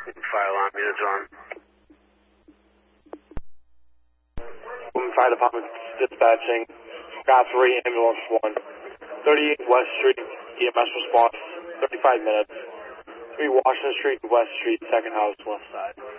Fire alarm units on. Women Fire Department dispatching. Car 3, ambulance 1. 38 West Street, EMS response, 35 minutes. 3 Washington Street, West Street, second house, west side.